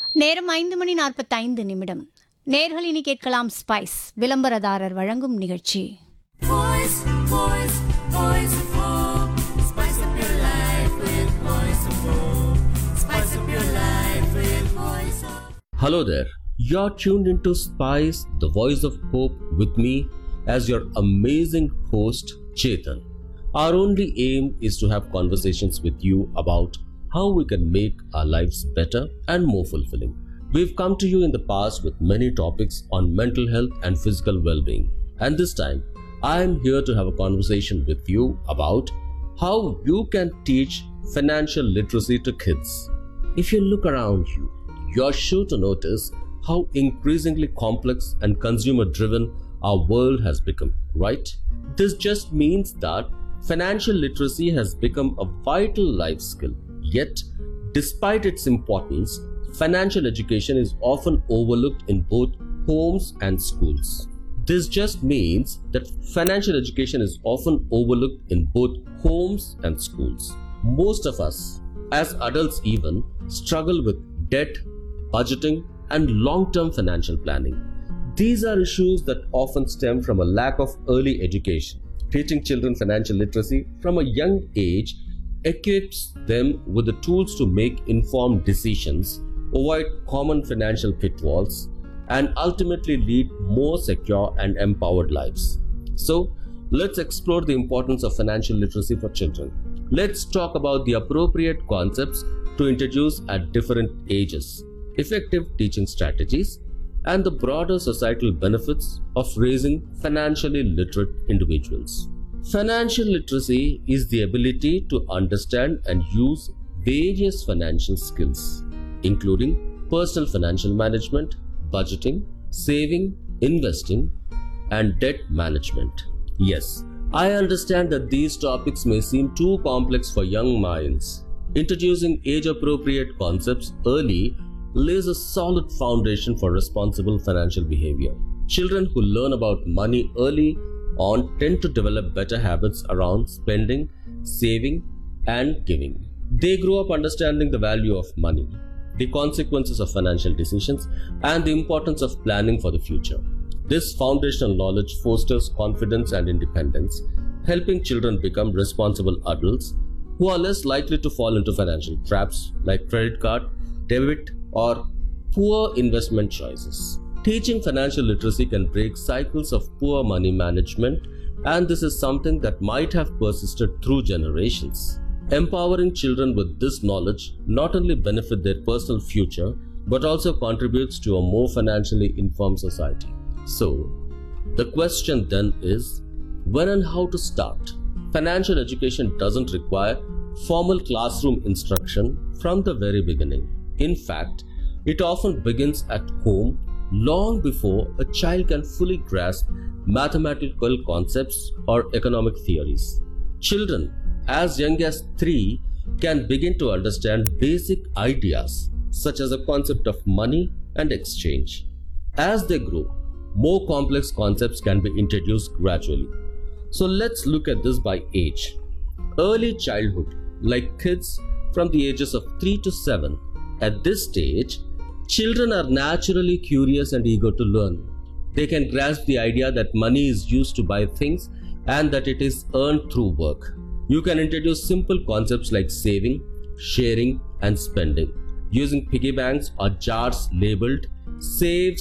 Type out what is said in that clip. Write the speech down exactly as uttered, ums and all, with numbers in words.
நேரம் ஐந்து மணி நாற்பத்தைந்து நிமிடம். நேர்கள் இனி கேட்கலாம் ஸ்பைஸ் விளம்பரதாரர் வழங்கும் நிகழ்ச்சி. Voice, voice, voice of hope. Spice up your life with voice of hope. Spice up your life with voice of hope. Hello there. You're tuned into Spice, the voice of hope, with me as your amazing host, Chetan. Our only aim is to have conversations with you about how we can make our lives better and more fulfilling. We've come to you in the past with many topics on mental health and physical well-being. And this time, I am here to have a conversation with you about how you can teach financial literacy to kids. If you look around you, you're sure to notice how increasingly complex and consumer-driven our world has become, right? This just means that financial literacy has become a vital life skill. Yet, despite its importance, financial education is often overlooked in both homes and schools. This just means that financial education is often overlooked in both homes and schools. Most of us, as adults even, struggle with debt, budgeting, and long-term financial planning. These are issues that often stem from a lack of early education. Teaching children financial literacy from a young age equips them with the tools to make informed decisions, avoid common financial pitfalls, and ultimately lead more secure and empowered lives. So, let's explore the importance of financial literacy for children. Let's talk about the appropriate concepts to introduce at different ages, effective teaching strategies, and the broader societal benefits of raising financially literate individuals. Financial literacy is the ability to understand and use various financial skills, including personal financial management, budgeting, saving, investing, and debt management. Yes, I understand that these topics may seem too complex for young minds. Introducing age-appropriate concepts early lays a solid foundation for responsible financial behavior. Children who learn about money early on tend to develop better habits around spending, saving, and giving. They grow up understanding the value of money, the consequences of financial decisions, and the importance of planning for the future. This foundational knowledge fosters confidence and independence, helping children become responsible adults who are less likely to fall into financial traps like credit card, debit, or poor investment choices. Teaching financial literacy can break cycles of poor money management, and this is something that might have persisted through generations. Empowering children with this knowledge not only benefits their personal future, but also contributes to a more financially informed society. So, the question then is, when and how to start? Financial education doesn't require formal classroom instruction from the very beginning. In fact, it often begins at home long before a child can fully grasp mathematical concepts or economic theories. Children as young as three can begin to understand basic ideas such as the concept of money and exchange. As they grow, more complex concepts can be introduced gradually. So let's look at this by age. Early childhood, like kids from the ages of three to seven, at this stage, children are naturally curious and eager to learn. They can grasp the idea that money is used to buy things and that it is earned through work. You can introduce simple concepts like saving, sharing, and spending, using piggy banks or jars labeled "Save,